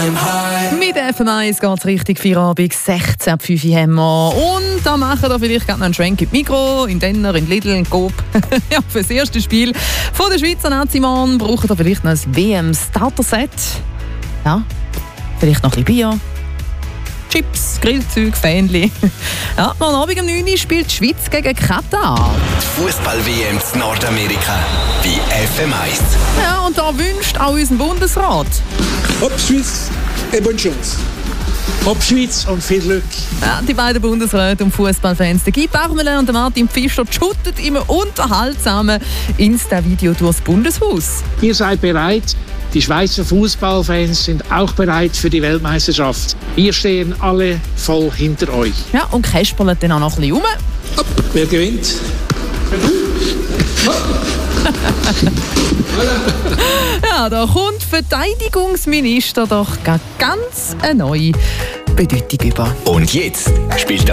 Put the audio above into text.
Mit FM1 geht es richtig Feierabend, 16:05 Uhr haben wir. Und da machen wir vielleicht noch einen Schwenk in die Migros, in Denner, in Lidl, in Coop. Ja, für das erste Spiel von der Schweizer Nazimann brauchen wir vielleicht noch ein WM-Starter-Set. Ja, vielleicht noch ein bisschen Bier. Chips, Grillzeug, Fähnchen. Ja, morgen Abend um 9 Uhr spielt die Schweiz gegen Katar. Die Fußball-WM in Nordamerika bei FM1. Ja, und da wünscht auch unser Bundesrat. Hop Schweiz et bonne chance. Hop Schweiz und viel Glück. Ja, die beiden Bundesräte und Fußballfans, der Guy Parmelin und der Martin Pfister, shooten immer unterhaltsamen Insta-Video durchs Bundeshaus. Ihr seid bereit. Die Schweizer Fußballfans sind auch bereit für die Weltmeisterschaft. Wir stehen alle voll hinter euch. Ja, und käspern dann auch noch ein bisschen rum. Hopp, wer gewinnt? Ja, da kommt Verteidigungsminister doch ganz eine neue Bedeutung über. Und jetzt spielt